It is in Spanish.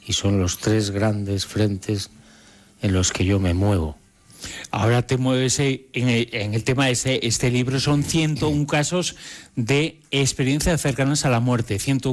y son los 3 grandes frentes en los que yo me muevo. Ahora te mueves en el tema de este libro, son 101 casos de experiencias cercanas a la muerte, 101